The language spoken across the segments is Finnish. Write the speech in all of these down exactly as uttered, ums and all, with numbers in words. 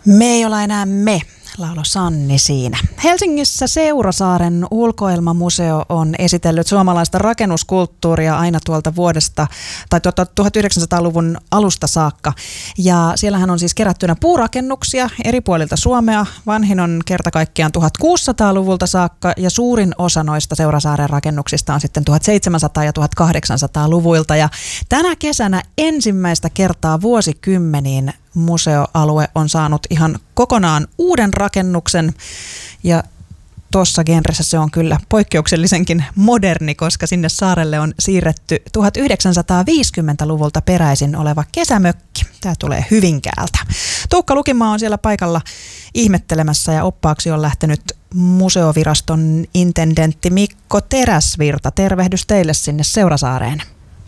Me ei olla enää me, lauloi Sanni siinä. Helsingissä Seurasaaren ulkoilmamuseo on esitellyt suomalaista rakennuskulttuuria aina tuolta vuodesta tai tuota tuhatyhdeksänsataaluvun alusta saakka. Ja siellähän on siis kerättynä puurakennuksia eri puolilta Suomea. Vanhin on kerta kaikkiaan tuhatkuusisataaluvulta saakka ja suurin osa noista Seurasaaren rakennuksista on sitten tuhatseitsemänsataa- ja tuhatkahdeksansataaluvuilta. Ja tänä kesänä ensimmäistä kertaa vuosikymmeniin museoalue on saanut ihan kokonaan uuden rakennuksen ja tuossa genressä se on kyllä poikkeuksellisenkin moderni, koska sinne saarelle on siirretty tuhatyhdeksänsataaviisikymmentäluvulta peräisin oleva kesämökki. Tämä tulee Hyvinkäältä. Tuukka Lukimaa on siellä paikalla ihmettelemässä ja oppaaksi on lähtenyt museoviraston intendentti Mikko Teräsvirta. Tervehdys teille sinne Seurasaareen.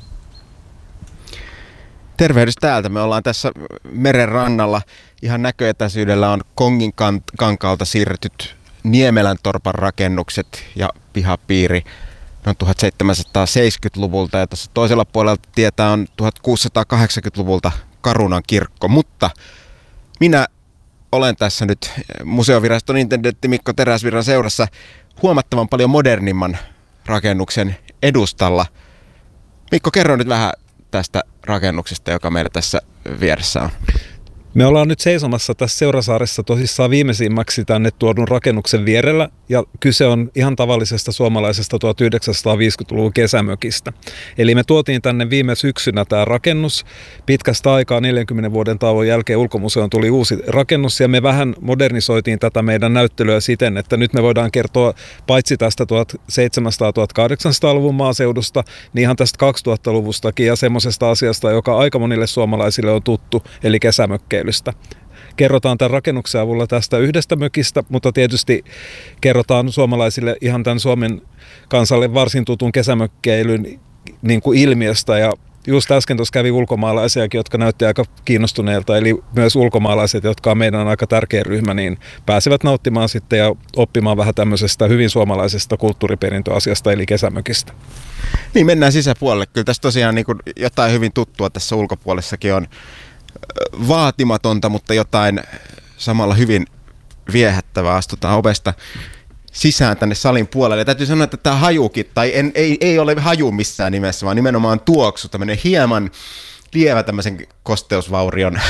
Tervehdys täältä. Me ollaan tässä meren rannalla. Ihan näköetäisyydellä on Kongin kankaalta siirretyt Niemeläntorpan rakennukset ja pihapiiri noin tuhatseitsemänsataaseitsemänkymmentäluvulta. Ja tuossa toisella puolella tietää on tuhatkuusisataakahdeksankymmentäluvulta Karunan kirkko. Mutta minä olen tässä nyt museoviraston intendentti Mikko Teräsvirran seurassa huomattavan paljon modernimman rakennuksen edustalla. Mikko, kerro nyt vähän tästä rakennuksesta, joka meillä tässä vieressä on. Me ollaan nyt seisomassa tässä Seurasaaressa tosissaan viimeisimmäksi tänne tuodun rakennuksen vierellä, ja kyse on ihan tavallisesta suomalaisesta tuhatyhdeksänsataaviisikymmentäluvun kesämökistä. Eli me tuotiin tänne viime syksynä tämä rakennus. Pitkästä aikaa neljänkymmenen vuoden tauon jälkeen ulkomuseoon tuli uusi rakennus, ja me vähän modernisoitiin tätä meidän näyttelyä siten, että nyt me voidaan kertoa paitsi tästä tuhatseitsemänsataa-tuhatkahdeksansataaluvun maaseudusta, niin ihan tästä kaksituhattaluvustakin ja semmoisesta asiasta, joka aika monille suomalaisille on tuttu, eli kesämökkeilystä. Kerrotaan tämän rakennuksen avulla tästä yhdestä mökistä, mutta tietysti kerrotaan suomalaisille ihan tämän Suomen kansalle varsin tutun kesämökkeilyn niin kuin ilmiöstä. Ja just äsken tuossa kävi ulkomaalaisiakin, jotka näytti aika kiinnostuneilta, eli myös ulkomaalaiset, jotka on meidän aika tärkeä ryhmä, niin pääsevät nauttimaan sitten ja oppimaan vähän tämmöisestä hyvin suomalaisesta kulttuuriperintöasiasta, eli kesämökistä. Niin, mennään sisäpuolelle. Kyllä tässä tosiaan niin kuin jotain hyvin tuttua tässä ulkopuolessakin on. Vaatimatonta, mutta jotain samalla hyvin viehättävää. Astutaan ovesta sisään tänne salin puolelle. Ja täytyy sanoa, että tämä hajukin, tai en, ei, ei ole haju missään nimessä, vaan nimenomaan tuoksu, tämmöinen hieman lievä tämmöisen kosteusvaurion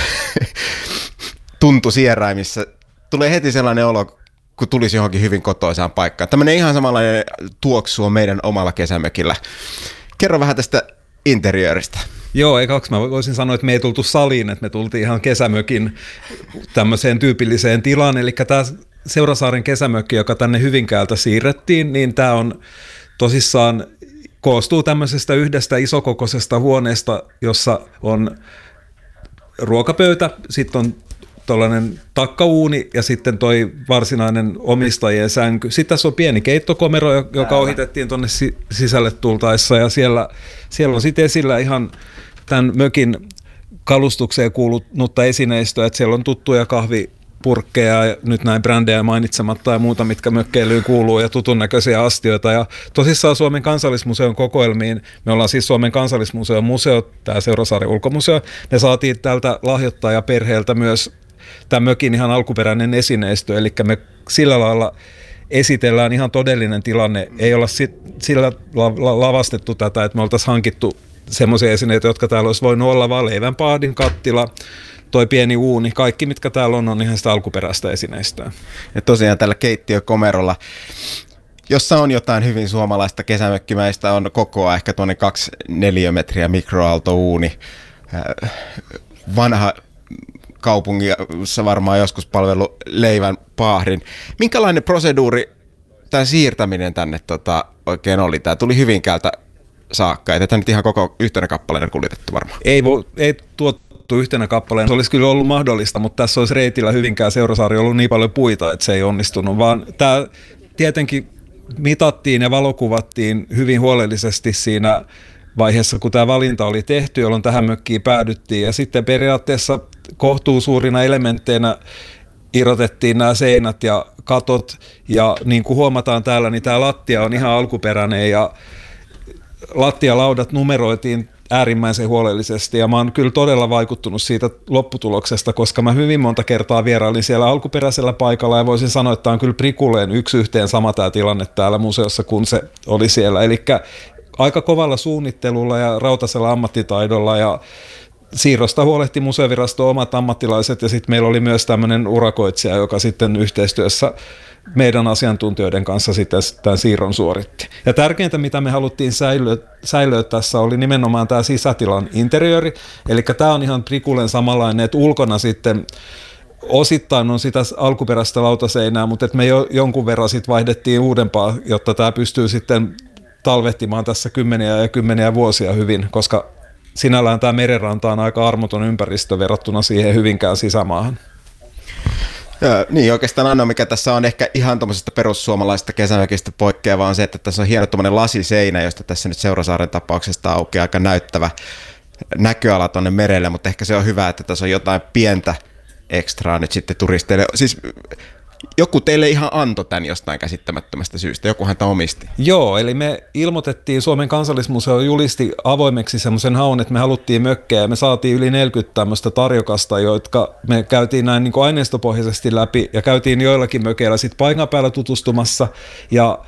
tuntu sieraimissa. Tulee heti sellainen olo, kun tulisi johonkin hyvin kotoisaan paikkaan. Tämmöinen ihan samanlainen tuoksu on meidän omalla kesämökillä. Kerro vähän tästä interiööristä. Joo, ekaksi mä voisin sanoa, että me ei tultu saliin, että me tultiin ihan kesämökin tämmöiseen tyypilliseen tilaan. Eli tämä Seurasaaren kesämökki, joka tänne Hyvinkäältä siirrettiin, niin tämä on tosissaan, koostuu tämmöisestä yhdestä isokokoisesta huoneesta, jossa on ruokapöytä, sitten on tuollainen takkauuni ja sitten toi varsinainen omistajien sänky. Sitten tässä on pieni keittokomero, joka ohitettiin tuonne sisälle tultaessa, ja siellä, siellä on sitten esillä ihan tämän mökin kalustukseen kuulunutta esineistöä, että siellä on tuttuja kahvipurkkeja ja nyt näin brändejä mainitsematta ja muuta, mitkä mökkeilyyn kuuluu, ja tutun näköisiä astioita. Ja tosissaan Suomen kansallismuseon kokoelmiin, me ollaan siis Suomen kansallismuseon museo, tämä Seurasaaren ulkomuseo, me saatiin tältä lahjoittajaperheeltä myös tämä mökin ihan alkuperäinen esineistö, eli me sillä lailla esitellään ihan todellinen tilanne. Ei olla sit, sillä la, lavastettu tätä, että me oltaisiin hankittu semmoisia esineitä, jotka täällä olisi voinut olla, vaan leivänpahdin, kattila, toi pieni uuni, kaikki mitkä täällä on, on ihan sitä alkuperäistä esineistöä. Ja tosiaan tällä keittiökomerolla, jossa on jotain hyvin suomalaista kesämökkimäistä, on kokoa ehkä tuonne kaksi neliömetriä mikroaaltouuni, vanha kaupungissa varmaan joskus palvelu leivän paahdin. Minkälainen proseduuri tämä siirtäminen tänne tota, oikein oli? Tämä tuli Hyvinkäältä saakka. Ei tätä nyt ihan koko yhtenä kappaleena kuljetettu varmaan. Ei, vo, ei tuotettu yhtenä kappaleena. Se olisi kyllä ollut mahdollista, mutta tässä olisi reitillä Hyvinkään Seurasaari ollut niin paljon puita, että se ei onnistunut. Vaan tämä tietenkin mitattiin ja valokuvattiin hyvin huolellisesti siinä vaiheessa, kun tämä valinta oli tehty, jolloin tähän mökkiin päädyttiin. Ja sitten periaatteessa kohtuu suurina elementteinä irrotettiin nämä seinät ja katot. Ja niin kuin huomataan täällä, niin tämä lattia on ihan alkuperäinen ja lattialaudat numeroitiin äärimmäisen huolellisesti ja mä oon kyllä todella vaikuttunut siitä lopputuloksesta, koska mä hyvin monta kertaa vierailin siellä alkuperäisellä paikalla ja voisin sanoa, että tämä on kyllä prikulleen yksi yhteen sama tämä tilanne täällä museossa, kun se oli siellä. Eli aika kovalla suunnittelulla ja rautasella ammattitaidolla ja siirrosta huolehti museovirasto omat ammattilaiset ja sitten meillä oli myös tämmöinen urakoitsija, joka sitten yhteistyössä meidän asiantuntijoiden kanssa sitten tämän siirron suoritti. Ja tärkeintä, mitä me haluttiin säilöä, säilöä tässä, oli nimenomaan tämä sisätilan interiööri. Eli tämä on ihan prikulleen samanlainen, että ulkona sitten osittain on sitä alkuperäistä lautaseinää, mutta että me jo jonkun verran sitten vaihdettiin uudempaa, jotta tämä pystyy sitten talvehtimaan tässä kymmeniä ja kymmeniä vuosia hyvin, koska sinällään tämä merenranta on aika armoton ympäristö verrattuna siihen Hyvinkään sisämaahan. Joo, niin oikeastaan ainoa, mikä tässä on ehkä ihan tuommoisesta perussuomalaisesta kesämökistä poikkeava on se, että tässä on hieno tuommoinen lasiseinä, josta tässä nyt Seurasaaren tapauksesta aukeaa aika näyttävä näköala tuonne merelle, mutta ehkä se on hyvä, että tässä on jotain pientä ekstraa nyt sitten turisteille. Siis joku teille ihan antoi tämän jostain käsittämättömästä syystä, joku häntä omisti. Joo, eli me ilmoitettiin, Suomen kansallismuseo julisti avoimeksi semmoisen haun, että me haluttiin mökkejä ja me saatiin yli neljäkymmentä tämmöistä tarjokasta, jotka me käytiin näin niin kuin aineistopohjaisesti läpi ja käytiin joillakin mökeillä sitten paikan päällä tutustumassa ja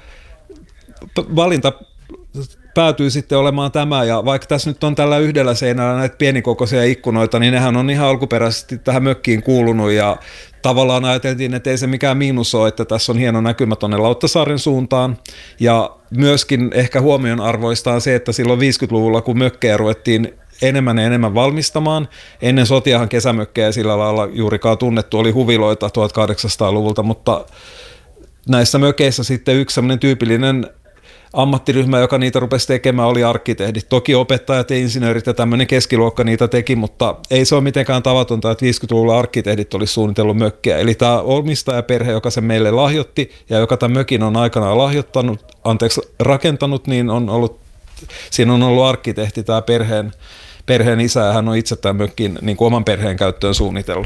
valinta päätyy sitten olemaan tämä, ja vaikka tässä nyt on tällä yhdellä seinällä näitä pienikokoisia ikkunoita, niin nehän on ihan alkuperäisesti tähän mökkiin kuulunut, ja tavallaan ajateltiin, että ei se mikään miinus ole, että tässä on hieno näkymä tuonne Lauttasaaren suuntaan, ja myöskin ehkä huomionarvoista on se, että silloin viisikymmentäluvulla, kun mökkejä ruvettiin enemmän ja enemmän valmistamaan, ennen sotiahan kesämökkejä sillä lailla juurikaan tunnettu, oli huviloita tuhatkahdeksansataaluvulta, mutta näissä mökeissä sitten yksi sellainen tyypillinen ammattiryhmä, joka niitä rupesi tekemään, oli arkkitehdit. Toki opettajat ja insinöörit ja tämmöinen keskiluokka niitä teki, mutta ei se ole mitenkään tavatonta, että viisikymmentäluvulla arkkitehdit olisi suunnitellut mökkiä. Eli tämä omistajaperhe, joka sen meille lahjoitti ja joka tämän mökin on aikanaan lahjoittanut, anteeksi, rakentanut, niin on ollut, siinä on ollut arkkitehti, tämä perheen, perheen isä, ja hän on itse tämän mökin niin kuin oman perheen käyttöön suunnitellut.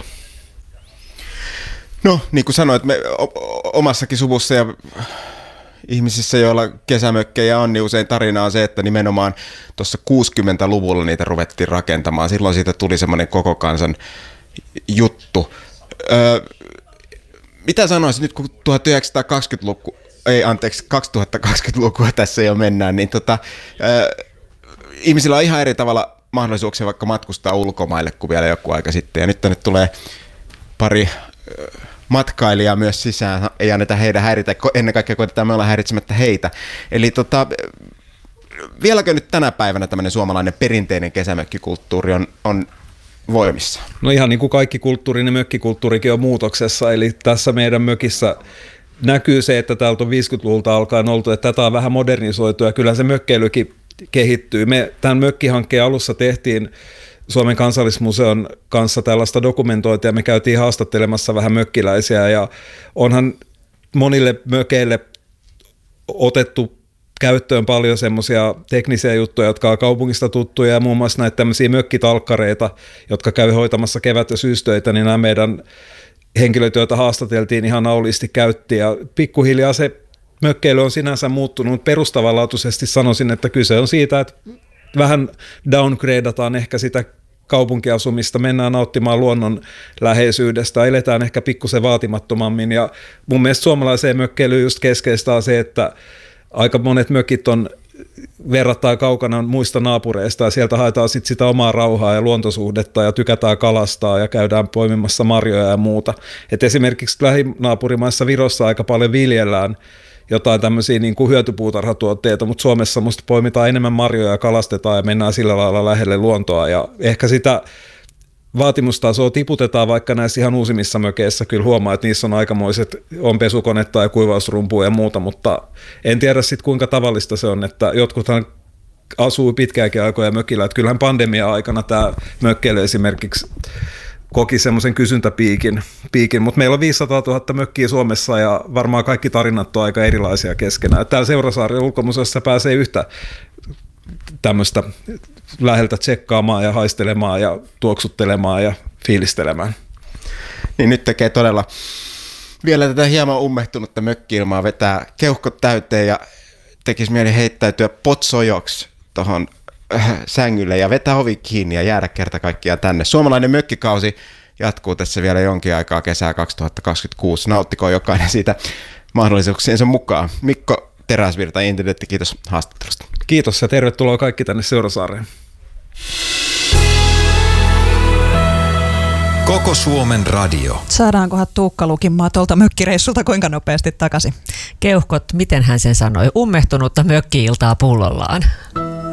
No, niin kuin sanoit, me omassakin suvussa ja ihmisissä, joilla kesämökkejä on, niin usein tarina on se, että nimenomaan tuossa kuusikymmentäluvulla niitä ruvettiin rakentamaan. Silloin siitä tuli semmoinen koko kansan juttu. Öö, mitä sanoisit nyt, kun tuhatyhdeksänsataakaksikymmentäluku, ei anteeksi, kaksituhattakaksikymmentälukua tässä jo mennään, niin tota, öö, ihmisillä on ihan eri tavalla mahdollisuuksia vaikka matkustaa ulkomaille kuin vielä joku aika sitten. Ja nyt tänne tulee pari öö, matkailijaa myös sisään, ei anneta heidän häiritä, ennen kaikkea koitetaan me olla häiritsemättä heitä. Eli tota, vieläkö nyt tänä päivänä tämmöinen suomalainen perinteinen kesämökkikulttuuri on, on voimissa? No ihan niin kuin kaikki kulttuuri, niin mökkikulttuurikin on muutoksessa, eli tässä meidän mökissä näkyy se, että täältä on viisikymmentäluvulta alkaen oltu, että tätä on vähän modernisoitu ja kyllä se mökkeilykin kehittyy. Me tämän mökkihankkeen alussa tehtiin Suomen kansallismuseon kanssa tällaista dokumentointia, me käytiin haastattelemassa vähän mökkiläisiä ja onhan monille mökeille otettu käyttöön paljon semmoisia teknisiä juttuja, jotka on kaupungista tuttuja ja muun muassa näitä tämmöisiä mökkitalkkareita, jotka käy hoitamassa kevät- ja syystöitä, niin nämä meidän henkilöt, joita haastateltiin, ihan naulisti käytti ja pikkuhiljaa se mökkeily on sinänsä muuttunut perustavanlaatuisesti, sanoisin, että kyse on siitä, että vähän downgradeataan ehkä sitä kaupunkiasumista, mennään nauttimaan luonnon läheisyydestä, eletään ehkä pikkusen vaatimattomammin ja mun mielestä suomalaiseen mökkeilyyn just keskeistä on se, että aika monet mökit on verrattain kaukana muista naapureista ja sieltä haetaan sitten sitä omaa rauhaa ja luontosuhdetta ja tykätään kalastaa ja käydään poimimassa marjoja ja muuta. Et esimerkiksi lähinaapurimaissa Virossa aika paljon viljellään jotain tämmöisiä niin kuin hyötypuutarhatuotteita, mutta Suomessa musta poimitaan enemmän marjoja ja kalastetaan ja mennään sillä lailla lähelle luontoa ja ehkä sitä vaatimustasoa tiputetaan, vaikka näissä ihan uusimmissa mökeissä kyllä huomaa, että niissä on aikamoiset, on pesukonetta ja kuivausrumpua ja muuta, mutta en tiedä sitten kuinka tavallista se on, että jotkuthan asuu pitkäänkin aikoja mökillä, että kyllähän pandemia-aikana tämä mökkeily esimerkiksi koki semmoisen kysyntäpiikin, piikin, mutta meillä on viisisataatuhatta mökkiä Suomessa ja varmaan kaikki tarinat on aika erilaisia keskenään. Täällä Seurasaaren ulkomuseossa pääsee yhtä tämmöistä läheltä tsekkaamaan ja haistelemaan ja tuoksuttelemaan ja fiilistelemään. Niin nyt tekee todella vielä tätä hieman ummehtunutta mökki-ilmaa vetää keuhkot täyteen ja tekisi mieli heittäytyä potsojoksi tuohon sängylle ja vetää ovi kiinni ja jäädä kerta kaikkiaan tänne. Suomalainen mökkikausi jatkuu tässä vielä jonkin aikaa kesää kaksituhattakaksikymmentäkuusi. Nauttiko jokainen siitä mahdollisuuksiensa mukaan. Mikko Teräsvirta, Internetti, kiitos haastattelusta. Kiitos ja tervetuloa kaikki tänne Seurasaareen. Koko Suomen radio. Saadaankohan Tuukka lukimaan tuolta mökkireissulta kuinka nopeasti takaisin? Keuhkot, miten hän sen sanoi, ummehtunutta mökki-iltaa pullollaan.